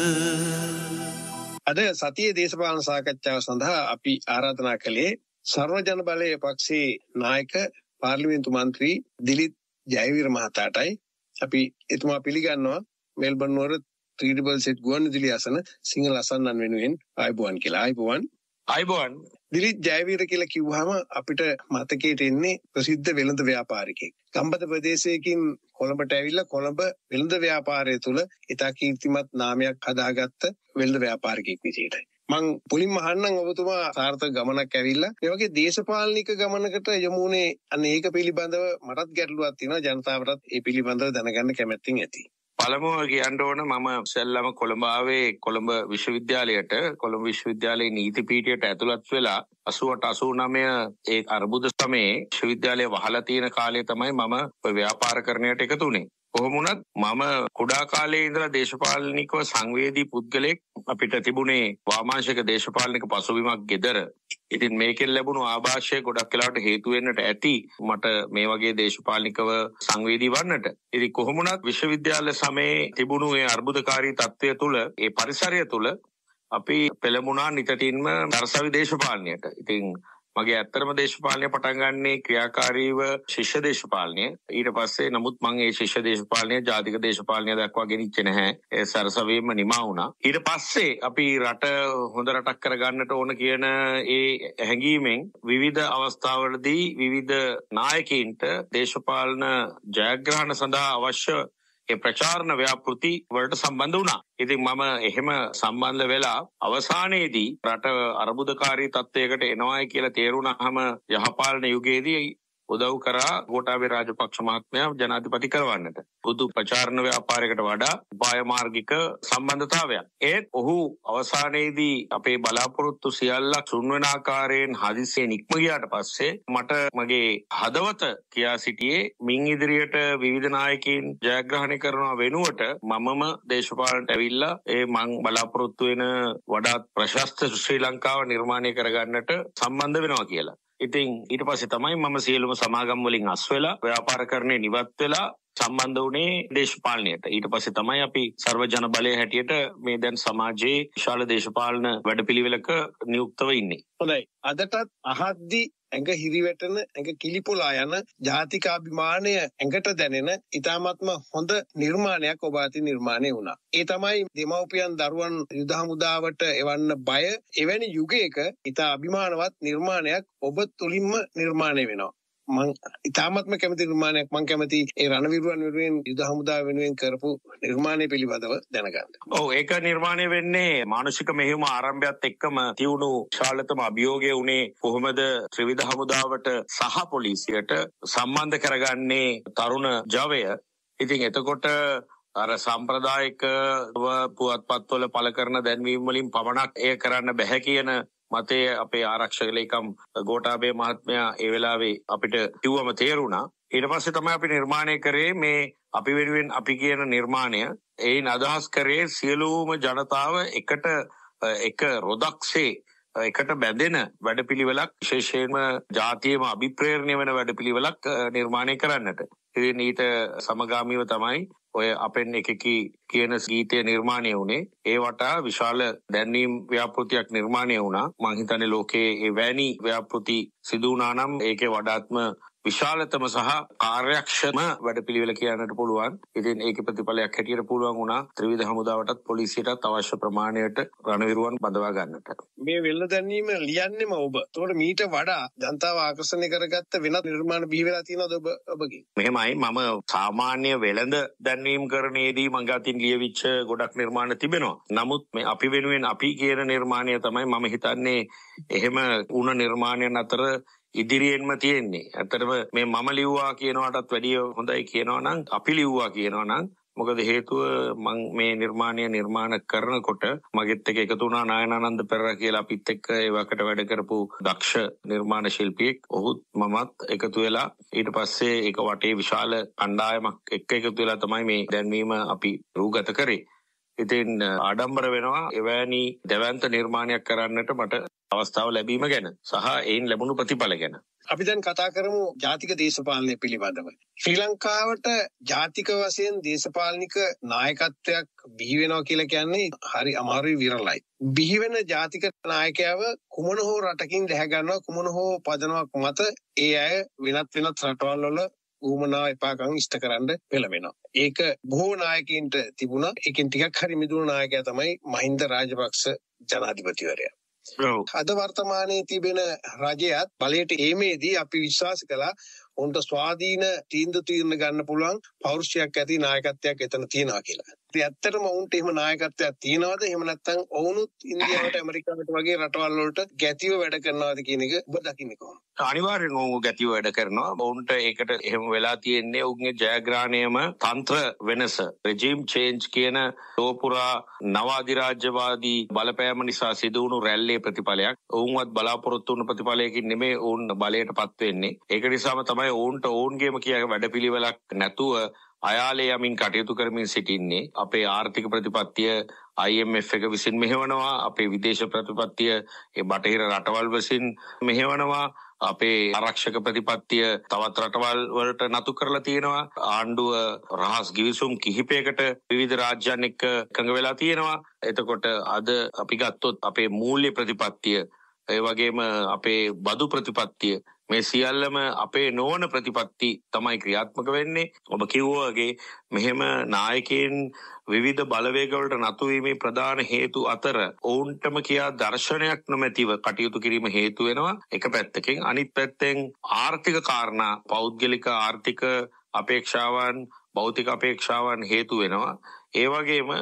අද සතියේ දේශපාලන සාකච්ඡාව සඳහා අපි ආරාධනා කළේ සර්වජන බලයේ පක්ෂයේ නායක පාර්ලිමේන්තු මන්ත්‍රී දිලිත් ජයවීර මහතාටයි. අපි එතුමා පිළිගන්නවා මෙල්බන් නුවර 377 ගුවන්විදුලි ආසන සිංහල අසන්නන් වෙනුවෙන් ආයුබෝවන් කියලා. ආයුබෝවන්. දිලිත් ජයවීර කියලා කිව්වහම අපිට මතකයට එන්නේ ප්‍රසිද්ධ වෙළඳ ව්‍යාපාරිකයෙක්. ගම්බද ප්‍රදේශයකින් කොළඹට ඇවිල්ලා කොළඹ වෙළඳ ව්‍යාපාරය තුළ ඉතා කීර්තිමත් නාමයක් හදාගත්ත වෙළඳ ව්‍යාපාරිකයෙක් විදිහටයි. මං පුලින්ම අහන්නම් ඔබතුමා සාර්ථක ගමනක් ඇවිල්ලා මේ වගේ දේශපාලනික ගමනකට යමුනේ. අන්න ඒක පිළිබඳව මටත් ගැටලුවක් තියෙනවා. ජනතාවටත් ඒ පිළිබඳව දැනගන්න කැමැත්තෙන් ඇති. පළමුව කියන්න ඕන මම සෙල්ලම කොළඹ ආවේ කොළඹ විශ්වවිද්‍යාලයට. කොළඹ විශ්වවිද්‍යාලයේ නීති පීඨයට ඇතුළත් වෙලා 88 89 ඒ අර්බුද සමයේ විශ්වවිද්‍යාලය වහලා තියෙන කාලේ තමයි මම ඔය ව්‍යාපාරකරණයට එකතු වුණේ. කොහොම වුණත් මම කුඩා කාලේ ඉඳලා දේශපාලනිකව සංවේදී පුද්ගලෙක්. අපිට තිබුණේ වාමාංශික දේශපාලනික පසුබිමක් gedara. ඉතින් මේකෙන් ලැබුණු ආభాෂය ගොඩක් වෙලාවට හේතු වෙන්නට ඇති මට මේ වගේ දේශපාලනිකව සංවේදී වන්නට. ඉතින් කොහොම වුණත් විශ්වවිද්‍යාල සමයේ තිබුණු ඒ අර්බුදකාරී තත්ත්වය තුළ ඒ පරිසරය තුළ අපි පෙළඹුණා නිතින්ම දර්ශවි දේශපාලනයට. ඉතින් මගේ ඇත්තටම දේශපාලනය පටන් ගන්නේ ක්‍රියාකාරීව ශිෂ්‍ය දේශපාලනය. ඊට පස්සේ නමුත් මම ඒ ශිෂ්‍ය දේශපාලනය ජාතික දේශපාලනය දක්වා ගෙනිච්චේ නැහැ. ඒ සරසවියෙම නිමා වුණා. ඊට පස්සේ අපි රට හොඳ රටක් කරගන්නට ඕන කියන ඒ හැඟීමෙන් විවිධ අවස්ථාවලදී විවිධ නායකයින්ට දේශපාලන ජයග්‍රහණ සඳහා අවශ්‍ය ඒ ප්‍රචාරණ ව්‍යාපෘති වලට සම්බන්ධ වුණා. ඉතින් මම එහෙම සම්බන්ධ වෙලා අවසානයේදී රට අර්බුදකාරී තත්ත්වයකට එනවායි කියලා තේරුණාම යහපාලන යුගයේදී උදව් කරා ගෝඨාභය රාජපක්ෂ මහත්මයා ජනාධිපති කරවන්නට. බුදු ප්‍රචාරණ ව්‍යාපාරයකට වඩා උපාය මාර්ගික සම්බන්ධතාවයක්. ඒත් ඔහු අවසානයේදී අපේ බලාපොරොත්තු සියල්ලක් සුන්වන ආකාරයෙන් හදිසියෙන් ඉක්ම ගියාට පස්සේ මට මගේ හදවත කියා සිටියේ මින් ඉදිරියට විවිධ නායකයින් ජයග්‍රහණය කරනවා වෙනුවට මමම දේශපාලනට ඇවිල්ලා ඒ මං බලාපොරොත්තු වෙන වඩාත් ප්‍රශස්ත ශ්‍රී ලංකාව නිර්මාණය කරගන්නට සම්බන්ධ වෙනවා කියලා. ඉතින් ඊට පස්සේ තමයි මම සියලුම සමාගම් වලින් අස් වෙලා ව්‍යාපාරකරණේ නිවත් වෙලා සම්බන්ධ වුණේ දේශපාලනයට. ඊට පස්සේ තමයි අපි සර්වජන බලය හැටියට මේ දැන් සමාජයේ විශාල දේශපාලන වැඩපිළිවෙලක නියුක්තව ඉන්නේ. හොඳයි. අදටත් අහද්දි ඇඟ හිරිවැටෙන ඇඟ කිලිපොලා යන ජාතික අභිමානය ඇඟට දැනෙන ඉතාමත්ම හොඳ නිර්මාණයක් ඔබ අතින් නිර්මාණය වුණා. ඒ තමයි දෙමව්පියන් දරුවන් යුද හමුදාවට එවන්න බය. එවැනි යුගයක ඉතා අභිමානවත් නිර්මාණයක් ඔබ තුලින්ම නිර්මාණය වෙනවා. මං ඉතාමත්ම කැමති නිර්මාණයක්. මං කැමති ඒ රණවිරුවන් වෙනුවෙන් යුද හමුදාව වෙනුවෙන් කරපු නිර්මාණය පිළිබඳව දැනගන්න. ඔව්, ඒක නිර්මාණය වෙන්නේ මානසික මෙහෙයුම ආරම්භයත් එක්කම තියුණු ශාලතම අභියෝගය උනේ කොහොමද ත්‍රිවිධ හමුදාවට සහ පොලිසියට සම්බන්ධ කරගන්නේ තරුණ ජවය. ඉතින් එතකොට අර සම්ප්‍රදායික පුවත්පත්වල පළ කරන දැන්වීම් වලින් පමණක් එය කරන්න බැහැ කියන මතේ අපේ ආරක්ෂක ලේකම් ගෝඨාභය මහත්මයා ඒ වෙලාවේ අපිට කිව්වම තේරුණා. ඊට පස්සේ තමයි අපි නිර්මාණය කරේ මේ අපි වෙනුවෙන් අපි කියන නිර්මාණය. ඒයින් අදහස් කරේ සියලුම ජනතාව එකට එක රොදක්සේ එකට බැඳෙන වැඩපිළිවෙලක්, විශේෂයෙන්ම ජාතියේම අභිප්‍රේරණය වෙන වැඩපිළිවෙලක් නිර්මාණය කරන්නට. ඉතින් ඊට සමගාමීව තමයි ඔය අපෙන් එකකී කියන ගීතය නිර්මාණය වුණේ. ඒ වටා විශාල දැන්වීම් ව්‍යාපෘතියක් නිර්මාණය වුණා. මං හිතන්නේ ලෝකයේ එවැනි ව්‍යාපෘති සිදු වුණා නම් ඒකේ වඩාත්ම විශාලතම සහ කාර්යක්ෂම වැඩපිළිවෙල කියන්නට පුළුවන්. ඉතින් ඒකේ ප්‍රතිඵලයක් හැටියට පුළුවන් වුණා ත්‍රිවිධ හමුදාවටත් පොලිසියටත් අවශ්‍ය ප්‍රමාණයට රණවිරුවන් බඳවා ගන්නට. මේ වෙළඳ දැන්වීම ලියන්නෙම ඔබ. ඒතකොට මීට වඩා ජනතාව ආකර්ෂණය කරගත්ත වෙනත් නිර්මාණ බිහි වෙලා තියෙනවද ඔබගේ? මෙහෙමයි, මම සාමාන්‍ය වෙළඳ දැන්වීම් කරණයේදී මගේ අතින් ලියවිච්ච ගොඩක් නිර්මාණ තිබෙනවා. නමුත් මේ අපි වෙනුවෙන් අපි කියන නිර්මාණය තමයි මම හිතන්නේ එහෙම වුණ නිර්මාණයන් අතර ඉදිරියෙන්ම තියෙන්නේ. ඇත්තටම මේ මම ලිව්වා කියනවටත් වැඩිය හොඳයි කියනවා නම් අපි ලිව්වා කියනවා නම්. මොකද හේතුව මම මේ නිර්මාණය නිර්මාණ කරනකොට මගෙත් එක්ක එකතු වුණා නායනානන්ද පෙරේරා කියලා අපිත් එක්ක ඒ වකට වැඩ කරපු දක්ෂ නිර්මාණ ශිල්පියෙක්. ඔහුත් මමත් එකතු වෙලා ඊට පස්සේ ඒක වටේ විශාල කණ්ඩායමක් එක්ක එකතු වෙලා තමයි මේ දැන්වීම අපි රූගත කරේ. ඉතින් ආඩම්බර වෙනවා එවැනි දැවැන්ත නිර්මාණයක් කරන්නට මට අවස්ථාව ලැබීම ගැන සහ ඒන් ලැබුණු ප්‍රතිඵල ගැන. අපි දැන් කතා කරමු ජාතික දේශපාලනය පිළිබඳව. ශ්‍රී ලංකාවට ජාතික වශයෙන් දේශපාලනික නායකත්වයක් බිහි වෙනවා කියලා කියන්නේ හරි අමාරුයි විරලයි. බිහි වෙන ජාතික නායකයව කුමන හෝ රටකින් දැහැ ගන්නවා කුමන හෝ පදනමක් මත ඒ අය වෙනත් රටවල් වල ඌමනා එපාකම් ඉෂ්ට කරන්න පෙළඹෙනවා. ඒක බොහෝ නායකයින්ට තිබුණා. ඒකෙන් ටිකක් හරි මිදුණු නායකයා තමයි මහින්ද රාජපක්ෂ ජනාධිපතිවරයා. අද වර්තමානයේ තිබෙන රජයත් බලයට ඒමේදී අපි විශ්වාස කළා උන්ට ස්වාධීන තීන්දුව ගන්න පුළුවන් පෞරුෂයක් ඇති නායකත්වයක් එතන තියෙනවා කියලා. ඉතින් ඇත්තටම උන්ට එහෙම නායකත්වයක් තියෙනවද? එහෙම නැත්නම් ඔවුනුත් ඉන්දියාවට ඇමරිකාවට වගේ රටවල් වලට ගැතිව වැඩ කරනවාද කියන එක ඔබ දකින්නේ කොහොමද? අනිවාර්යෙන් ඔවුන් ගැතිව වැඩ කරනවා. ඔවුන්ට ඒකට එහෙම වෙලා තියෙන්නේ ඔවුන්ගේ ජයග්‍රහණයම තන්ත්‍ර වෙනස. රෙජිම් චේන්ජ් කියන ලෝපුරා නව අධිරාජ්‍යවාදී බලපෑම නිසා සිදුවුණු රැල්ලේ ප්‍රතිඵලයක්. ඔවුන්වත් බලාපොරොත්තු වුණු ප්‍රතිඵලයකින් නෙමෙයි ඔවුන් බලයටපත් වෙන්නේ. ඒක නිසාම තමයි ඔවුන්ට ඔවුන්ගේම කියා වැඩපිළිවෙලක් නැතුව අයාලේ යමින් කටයුතු කරමින් සිටින්නේ. අපේ ආර්ථික ප්‍රතිපත්තිය IMF එක විසින් මෙහෙවනවා. අපේ විදේශ ප්‍රතිපත්තිය ඒ බටහිර රටවල් විසින් මෙහෙවනවා. අපේ ආරක්ෂක ප්‍රතිපත්තිය තවත් රටවල් වලට නතු කරලා තියෙනවා. ආණ්ඩුව රහස් ගිවිසුම් කිහිපයකට විවිධ රාජ්‍යයන් එක්ක එකඟ වෙලා තියෙනවා. එතකොට අද අපි ගත්තොත් අපේ මූල්‍ය ප්‍රතිපත්තිය ඒ වගේම අපේ බදු ප්‍රතිපත්තිය මේ සියල්ලම අපේ නොවන ප්‍රතිපත්ති තමයි ක්‍රියාත්මක වෙන්නේ. ඔබ කිව්වා වගේ මෙහෙම නායකයන් විවිධ බලවේගවලට නතු වීමේ ප්‍රධාන හේතු අතර ඔවුන්ටම කියා දර්ශනයක් නොමැතිව කටයුතු කිරීම හේතු වෙනවා. එක පැත්තකින් අනිත් පැත්තෙන් ආර්ථික කාරණා පෞද්ගලික ආර්ථික අපේක්ෂාවන් භෞතික අපේක්ෂාවන් හේතු වෙනවා. ඒ වගේම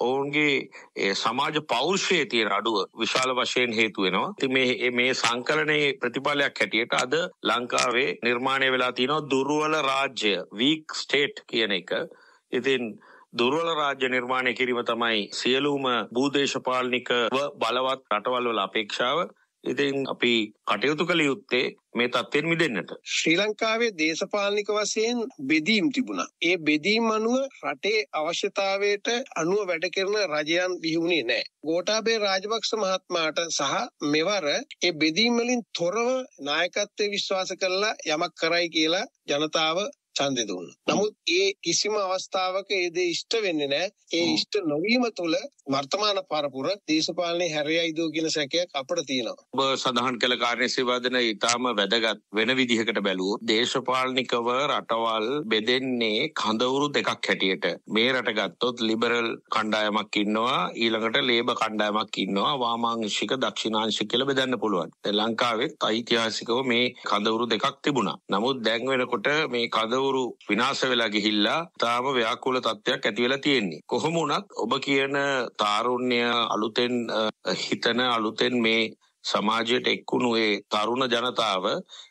ඔවුන්ගේ සමාජ පෞරුෂයේ තියෙන අඩුව විශාල වශයෙන් හේතු වෙනවා. ඉතින් මේ සංකලනයේ ප්‍රතිඵලයක් හැටියට අද ලංකාවේ නිර්මාණය වෙලා තියෙනවා දුර්වල රාජ්‍ය weak state කියන එක. ඉතින් දුර්වල රාජ්‍ය නිර්මාණය කිරීම තමයි සියලුම භූදේශපාලනිකව බලවත් රටවල් වල අපේක්ෂාව. ඉතින් අපි කටයුතු කළ යුත්තේ මේ තත්ත්වෙන් මිදෙන්නට. ශ්‍රී ලංකාවේ දේශපාලනික වශයෙන් බෙදීම් තිබුණා. ඒ බෙදීම් අනුව රටේ අවශ්‍යතාවයට අනුව වැඩ කරන රජයන් බිහි වුණේ නැහැ. ගෝඨාභය රාජපක්ෂ මහත්මයාට සහ මෙවර ඒ බෙදීම් වලින් තොරව නායකත්වයේ විශ්වාස කළා යමක් කරයි කියලා ජනතාව ඡන්දෙ දුන්නා. නමුත් ඒ කිසිම අවස්ථාවක ඒ දේ ඉෂ්ට වෙන්නේ නැහැ. ඒ ඉෂ්ට නොවීම තුළ වර්තමාන පරපුර දේශපාලනේ හැරෙයිද කියන සැකයක් අපිට තියෙනවා. ඔබ සඳහන් කළ කාරණේ සේවාදන ඊටාම වැදගත් වෙන විදිහකට බැලුවොත් දේශපාලනිකව රටවල් බෙදෙන්නේ කඳවුරු දෙකක් හැටියට. මේ රට ගත්තොත් ලිබරල් කණ්ඩායමක් ඉන්නවා, ඊළඟට ලේබර් කණ්ඩායමක් ඉන්නවා, වාමාංශික දක්ෂිණාංශික කියලා බෙදන්න පුළුවන්. දැන් ලංකාවෙත් ඓතිහාසිකව මේ කඳවුරු දෙකක් තිබුණා. නමුත් දැන් වෙනකොට මේ කඳවුරු විනාශ වෙලා ගිහිල්ලා තාම ව්‍යාකූල තත්ත්වයක් ඇති වෙලා තියෙන්නේ. කොහොම වුණත් ඔබ කියන තාරුණ්‍ය අලුතෙන් හිතන අලුතෙන් මේ සමාජයට එක්කුණු ඒ තරුණ ජනතාව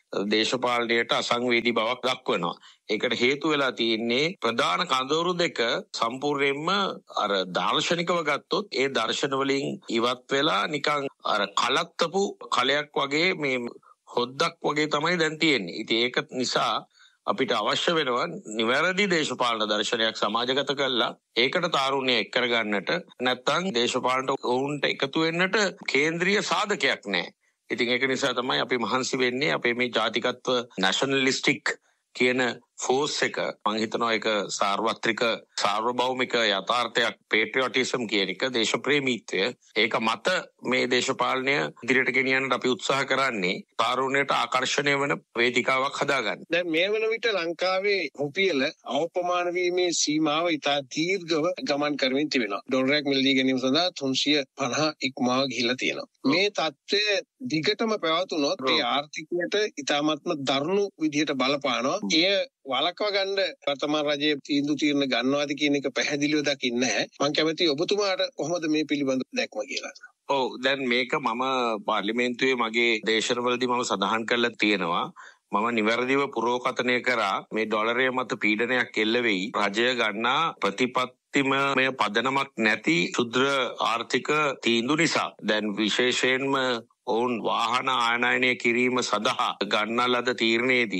දේශපාලනයට අසංවේදී බවක් දක්වනවා. ඒකට හේතු වෙලා තියෙන්නේ ප්‍රධාන කඳවුරු දෙක සම්පූර්ණයෙන්ම අර දාර්ශනිකව ගත්තොත් ඒ දර්ශන වලින් ඉවත් වෙලා නිකන් අර කලත්තපු කලයක් වගේ මේ හොද්දක් වගේ තමයි දැන් තියෙන්නේ. ඉතින් ඒක නිසා අපිට අවශ්‍ය වෙනවා නිවැරදි දේශපාලන දර්ශනයක් සමාජගත කරලා ඒකට තාරුණ්‍ය එක් කරගන්නට. නැත්නම් දේශපාලනට ඔවුන්ට එකතු වෙන්නට කේන්ද්‍රීය සාධකයක් නැහැ. ඉතින් ඒක නිසා තමයි අපි මහන්සි වෙන්නේ අපේ මේ ජාතිකත්ව නැෂනලිස්ටික් කියන ෆෝස් එක. මම හිතනවා ඒක සාර්වත්‍රික සාර්වභෞමික යථාර්ථයක් පේට්‍රියොටිසම් කියන එක දේශප්‍රේමීත්වය. ඒක මත මේ දේශපාලනය ඉදිරියට ගෙනියන්නට අපි උත්සාහ කරන්නේ තාරුණ්‍යයට ආකර්ෂණය වන වේදිකාවක් හදාගන්න. දැන් මේ වන විට ලංකාවේ රුපියල අවපමාන වීමේ සීමාව ඉතා දීර්ඝව ගමන් කරමින් තිබෙනවා. ඩොලරයක් මිලදී ගැනීම සඳහා 350 ඉක්මවා ගිහිලා තියෙනවා. මේ තත්ත්වය දිගටම පැවතුනොත් ඒ ආර්ථිකයට ඉතාමත්ම දරුණු විදිහට බලපානවා. එය වළක්වා ගන්න වර්තමාන රජයේ තීන්දුව తీරන ගන්නවාද කියන එක පැහැදිලිව දකින්නේ නැහැ. මම කැමතියි ඔබතුමාට කොහොමද මේ පිළිබඳව දැක්ම කියලා. ඔව් දැන් මේක මම පාර්ලිමේන්තුවේ මගේ දේශනවලදී මම සඳහන් කරලා තියෙනවා. මම නිවැරදිව පුරෝකථනය කරා මේ ඩොලරය මත පීඩනයක් එල්ල වෙයි. රජය ගන්නා ප්‍රතිපත්තිමය පදනමක් නැති ශුද්‍ර ආර්ථික තීන්දුව නිසා. දැන් විශේෂයෙන්ම ඔවුන් වාහන ආනයනය කිරීම සඳහා ගන්නා ලද තීරණයේදී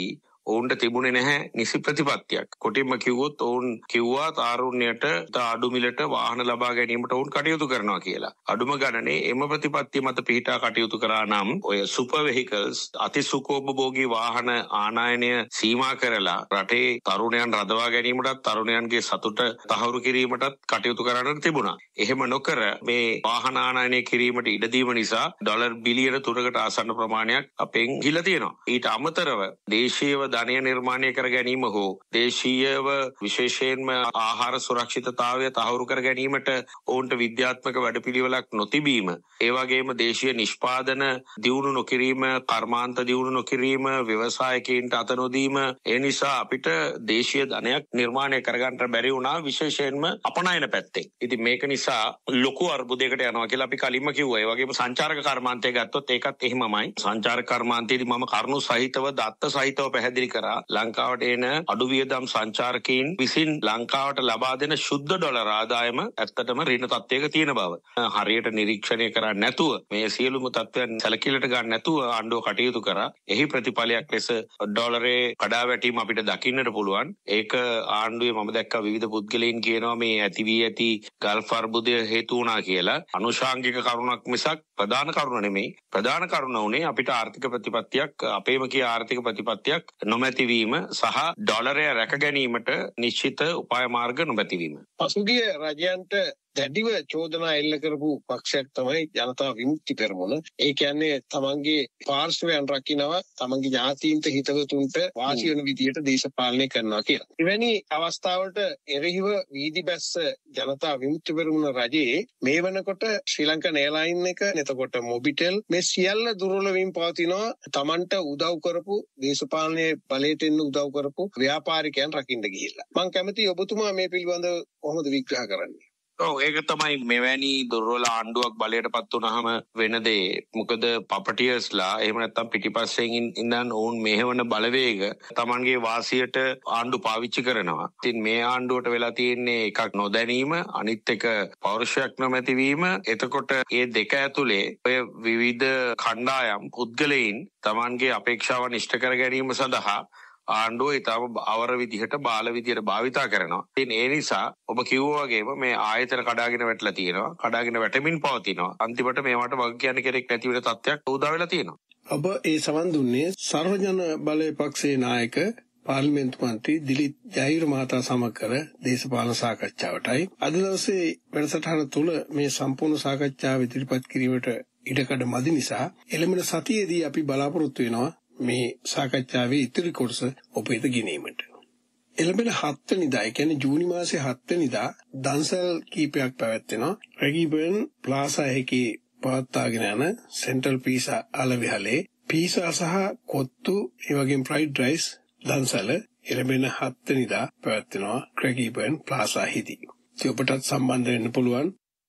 ඔවුන්ට තිබුණේ නැහැ නිසි ප්‍රතිපත්තියක්. කොටින්ම කිව්වොත් ඔවුන් කිව්වා තාරුණ්‍යයට අඩු මිලට වාහන ලබා ගැනීමට ඔවුන් කටයුතු කරනවා කියලා. අඩුම ගණනේ එම ප්‍රතිපත්තිය මත පිහිටා කටයුතු කරා නම් ඔය සුපර් වෙහිකල්ස් අතිසුඛෝපභෝගී වාහන ආනයනය සීමා කරලා රටේ තරුණයන් රඳවා ගැනීමටත් තරුණයන්ගේ සතුට තහවුරු කිරීමටත් කටයුතු කරන්නට තිබුණා. එහෙම නොකර මේ වාහන ආනයනය කිරීමට ඉඩ දීම නිසා ඩොලර් බිලියන 3කට ආසන්න ප්‍රමාණයක් අපෙන් ගිහිලා තියෙනවා. ඊට අමතරව දේශීයව ධනය නිර්මාණය කර ගැනීම හෝ දේශීයව විශේෂයෙන්ම ආහාර සුරක්ෂිතතාවය තහවුරු කර ගැනීමට ඔවුන්ට විද්‍යාත්මක වැඩපිළිවෙලක් නොතිබීම, ඒ වගේම දේශීය නිෂ්පාදන දියුණු නොකිරීම, කර්මාන්ත දියුණු නොකිරීම, ව්‍යවසායකයින්ට අත නොදීම, ඒ නිසා අපිට දේශීය ධනයක් නිර්මාණය කරගන්න බැරි වුණා, විශේෂයෙන්ම අපනයන පැත්තෙන්. ඉතින් මේක නිසා ලොකු අර්බුදයකට යනවා කියලා අපි කලින්ම කිව්වා. ඒ වගේම සංචාරක කර්මාන්තය ගත්තොත් ඒකත් එහෙමමයි. සංචාරක කර්මාන්තයේදී මම කරුණු සහිතව දත්ත සහිතව පැහැදිලි කරා ලංකාවට එන අඩු වියදම් සංචාරකයින් විසින් ලංකාවට ලබා දෙන ශුද්ධ ඩොලර් ආදායම ඇත්තටම ඍණ තත්ත්වයක තියෙන බව. හරියට නිරීක්ෂණය කරන්නේ නැතුව මේ සියලුම තත්ත්වයන් සැලකිලිට ගන්න නැතුව ආණ්ඩුව කටයුතු කරා. එහි ප්‍රතිඵලයක් ලෙස ඩොලරේ කඩාවැටීම අපිට දකින්නට පුළුවන්. ඒක ආණ්ඩුවේ මම දැක්කා විවිධ පුද්ගලයන් කියනවා මේ ඇති වී ඇති ගල්ෆ් අර්බුදය හේතු වුණා කියලා. අනුශාංගික කරුණක් මිසක් ප්‍රධාන කරුණ නෙමෙයි. ප්‍රධාන කරුණ උනේ අපිට ආර්ථික ප්‍රතිපත්තියක්, අපේම කිය ආර්ථික ප්‍රතිපත්තියක් නොමැතිවීම සහ ඩොලරය රැක ගැනීමට නිශ්චිත උපාය මාර්ග නොමැතිවීම. පසුගිය රජයන්ට දැඩිව චෝදනා එල්ල කරපු පක්ෂයක් තමයි ජනතා විමුක්ති පෙරමුණ. ඒ කියන්නේ තමන්ගේ පාර්ශවයන් රකින්නවා, තමන්ගේ ඥාතීන්ට හිතවතුන්ට වාසි වෙන විදියට දේශපාලනය කරනවා කියලා. එවැනි අවස්ථාවලට එරෙහිව වීදි බැස්ස ජනතා විමුක්ති පෙරමුණ රජයේ මේ වෙනකොට ශ්‍රී ලංකා එයාර්ලයින් එක, එතකොට මොබිටෙල්, මේ සියල්ල දුර්වලවීම පවතිනවා තමන්ට උදව් කරපු දේශපාලනයේ බලයට එන්න උදව් කරපු ව්‍යාපාරිකයන් රකින්න ගිහිල්ලා. මම කැමතියි ඔබතුමා මේ පිළිබඳව කොහොමද විග්‍රහ කරන්නේ? ඒක තමයි මෙවැනි දුර්වල ආණ්ඩුවක් බලයට පත් වුණාම වෙන දේ. මොකද පපටියර්ස්ලා එහෙම නැත්නම් පිටිපස්සෙන් ඉඳන් ඔවුන් මෙහෙවන බලවේග Tamanගේ වාසියට ආණ්ඩු පාවිච්චි කරනවා. ඉතින් මේ ආණ්ඩුවට වෙලා තියෙන්නේ එකක් නොදැනීම, අනිත් එක පෞරුෂයක් නොමැතිවීම. එතකොට මේ දෙක ඇතුලේ ඔය විවිධ කණ්ඩායම් පුද්ගලයන් Tamanගේ අපේක්ෂාවන් ඉෂ්ට කර ගැනීම සඳහා ආණ්ඩුව ඊටම අවර විදිහට බාල විදිහට භාවිතා කරනවා. ඉතින් ඒ නිසා ඔබ කිව්වා වගේම මේ ආයතන කඩාගෙන වැටලා තියෙනවා. කඩාගෙන වැටෙමින් පවතිනවා. අන්තිමට මේවට වග කියන්න කෙනෙක් නැති වෙන තත්ත්වයක් උදා වෙලා තියෙනවා. ඔබ ඒ සවන් දුන්නේ සර්වජන බලය පක්ෂයේ නායක පාර්ලිමේන්තු මන්ත්‍රී දිලිත් ජයවීර මහතා සමග කර දේශපාලන සාකච්ඡාවටයි. අද දවසේ වැඩසටහන තුල මේ සම්පූර්ණ සාකච්ඡාව ඉදිරිපත් කිරීමට ඉඩකඩ මදි නිසා එළඹෙන සතියේදී අපි බලාපොරොත්තු වෙනවා මේ සාකච්ඡාවේ ඉතිරි කොටස ඔබ වෙත ගෙනීමට. එළඹෙන 7 වෙනිදා, ඒ කියන්නේ ජූනි මාසේ 7 වෙනිදා දන්සල් කීපයක් පැවැත්වෙනවා. රැගිබර්න් ප්ලාසා එකේ පවත්වාගෙන යන සෙන්ට්‍රල් පීසා අලවිහලේ පීසා සහ කොත්තු ඒ වගේම ෆ්‍රයිඩ් රයිස් දන්සල එළඹෙන 7 වෙනිදා පැවැත්වෙනවා රැගිබර්න් ප්ලාසා හිදී. ඔබටත් සම්බන්ධ වෙන්න පුළුවන්.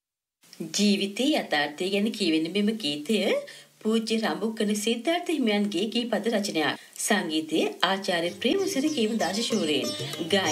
ජීවිතයේ යථාර්ථය ගැන කියවෙන මෙම ගීතය පූජ්‍ය රඹුකන සිද්ධාර්ථ හිමියන්ගේ ගීපද රචනයක්. සංගීතයේ ආචාර්ය ප්‍රේමසිරි කේමදාස ශූරයන්.